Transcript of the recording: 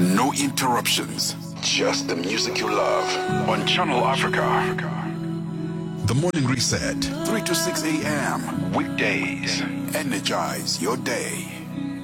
No interruptions. Just the music you love. On Channel Africa. The Morning Reset. 3 to 6 a.m. Weekdays. Energize your day.